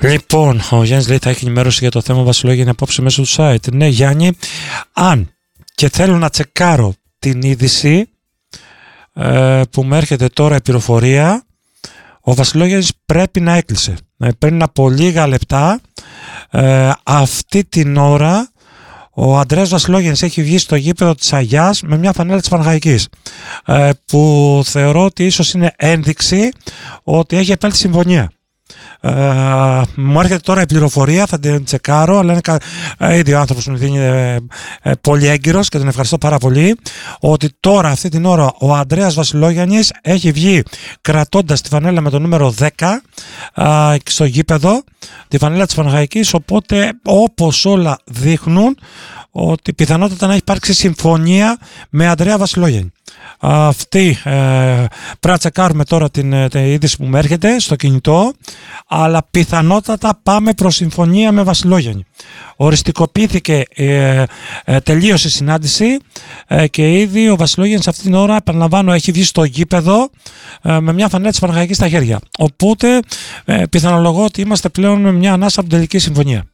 Λοιπόν, ο Γιάννης λέει θα έχει ενημέρωση για το θέμα Βασιλόγεννη απόψε μέσω του site. Ναι, Γιάννη, αν και θέλω να τσεκάρω την είδηση που μου έρχεται τώρα η πληροφορία, ο Βασιλόγεννης πρέπει να έκλεισε. Πριν από λίγα λεπτά, αυτή την ώρα, ο Ανδρέας Βασιλόγεννης έχει βγει στο γήπεδο της Αγιάς με μια φανέλα της Παναχαϊκής, που θεωρώ ότι ίσως είναι ένδειξη ότι έχει επέλθει συμφωνία. Μου έρχεται τώρα η πληροφορία, θα την τσεκάρω, αλλά είναι ήδη ο άνθρωπος μου είναι πολύ έγκυρος και τον ευχαριστώ πάρα πολύ, ότι τώρα αυτή την ώρα ο Ανδρέας Βασιλόγεννης έχει βγει κρατώντας τη φανέλα με το νούμερο 10 στο γήπεδο, τη φανέλα της Παναχαϊκής, οπότε όπως όλα δείχνουν ότι πιθανότατα να έχει υπάρξει συμφωνία με Ανδρέα Βασιλόγεννη. Αυτή πρέπει να τσεκάρουμε τώρα την είδηση που μου έρχεται στο κινητό, αλλά πιθανότατα πάμε προς συμφωνία με Βασιλόγεννη. Οριστικοποιήθηκε, τελείωσε η συνάντηση και ήδη ο Βασιλόγεννης αυτή την ώρα, επαναλαμβάνω, έχει βγει στο γήπεδο με μια φανέλα της Παναχαϊκής στα χέρια. Οπότε πιθανολογώ ότι είμαστε πλέον με μια ανάσα από την τελική συμφωνία.